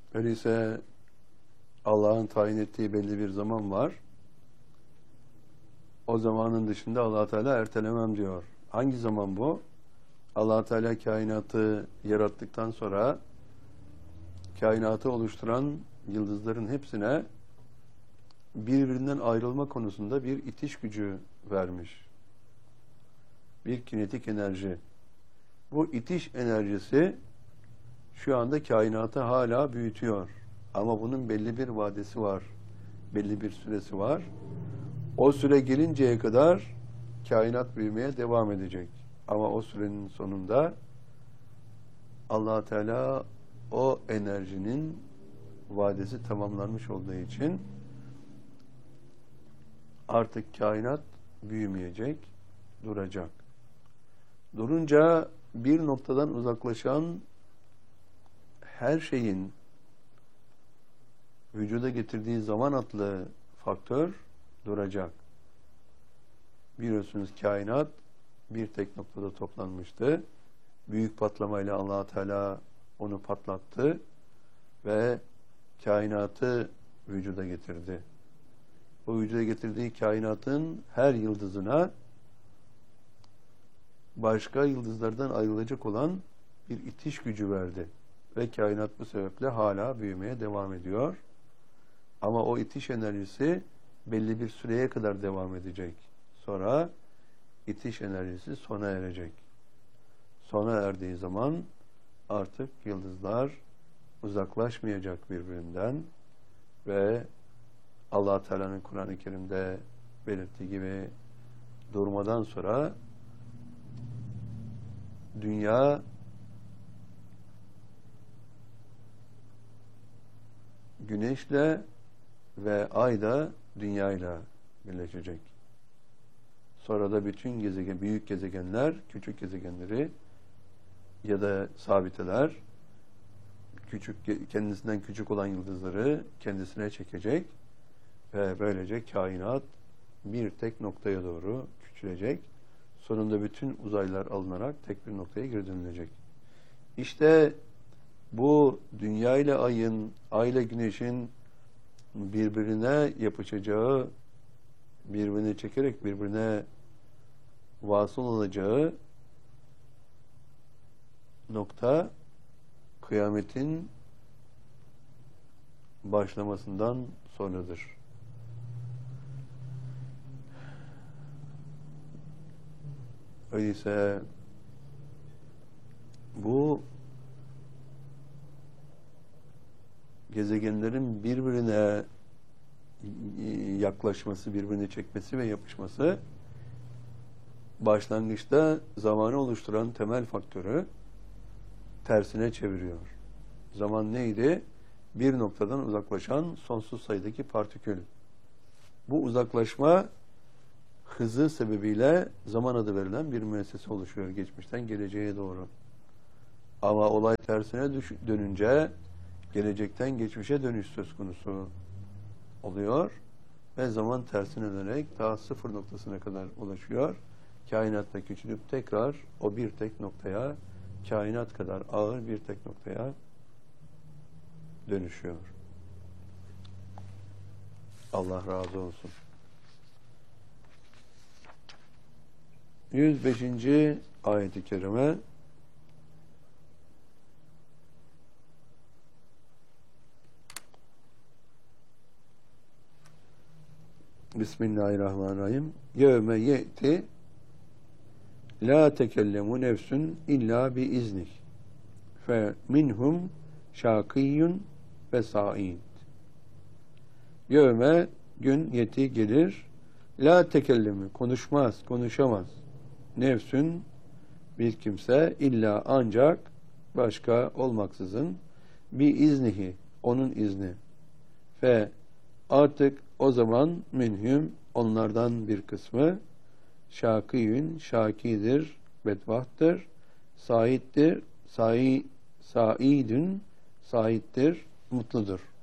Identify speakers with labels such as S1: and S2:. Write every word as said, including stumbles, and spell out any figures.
S1: Öyleyse Allah'ın tayin ettiği belli bir zaman var. O zamanın dışında Allah Teala ertelemem diyor. Hangi zaman bu? Allah Teala kainatı yarattıktan sonra kainatı oluşturan yıldızların hepsine birbirinden ayrılma konusunda bir itiş gücü vermiş. Bir kinetik enerji. Bu itiş enerjisi şu anda kainatı hala büyütüyor. Ama bunun belli bir vadesi var. Belli bir süresi var. O süre gelinceye kadar kainat büyümeye devam edecek. Ama o sürenin sonunda Allah Teala o enerjinin vadesi tamamlanmış olduğu için artık kainat büyümeyecek, duracak. Durunca bir noktadan uzaklaşan her şeyin vücuda getirdiği zaman adlı faktör duracak. Biliyorsunuz kainat bir tek noktada toplanmıştı. Büyük patlamayla Allah Teala onu patlattı ve kainatı vücuda getirdi. O vücuda getirdiği kainatın her yıldızına başka yıldızlardan ayrılacak olan bir itiş gücü verdi. Ve kainat bu sebeple hala büyümeye devam ediyor. Ama o itiş enerjisi belli bir süreye kadar devam edecek. Sonra itiş enerjisi sona erecek. Sona erdiği zaman artık yıldızlar uzaklaşmayacak birbirinden ve Allah Teala'nın Kur'an-ı Kerim'de belirttiği gibi durmadan sonra dünya güneşle ve ay da dünyayla birleşecek. Sonra da bütün gezegen, büyük gezegenler, küçük gezegenleri ya da sabiteler, küçük, kendisinden küçük olan yıldızları kendisine çekecek ve böylece kainat bir tek noktaya doğru küçülecek. Sonunda bütün uzaylar alınarak tek bir noktaya geri dönülecek. İşte bu dünya ile ayın, ay ile güneşin birbirine yapışacağı, birbirine çekerek birbirine vasıl olacağı nokta kıyametin başlamasından sonradır. Öyleyse bu gezegenlerin birbirine yaklaşması, birbirine çekmesi ve yapışması başlangıçta zamanı oluşturan temel faktörü tersine çeviriyor. Zaman neydi? Bir noktadan uzaklaşan sonsuz sayıdaki partikül. Bu uzaklaşma hızı sebebiyle zaman adı verilen bir müessese oluşuyor geçmişten geleceğe doğru. Ama olay tersine düş- dönünce gelecekten geçmişe dönüş söz konusu oluyor ve zaman tersine dönerek daha sıfır noktasına kadar ulaşıyor. Kainatta küçülüp tekrar o bir tek noktaya, kainat kadar ağır bir tek noktaya dönüşüyor. Allah razı olsun. yüz beşinci ayet-i kerime Bismillahirrahmanirrahim. Yevme ye'ti la tekellemu nefsun illa bi iznih fe minhum şakiyyun ve sa'id. Yevme gün yeti gelir la tekellemi konuşmaz, konuşamaz. Nefsün bir kimse illa ancak başka olmaksızın bir iznihi onun izni ve artık o zaman minhum onlardan bir kısmı şakiyün şakidir, bedbahttır, saittir, sai, saidün saittir, mutludur.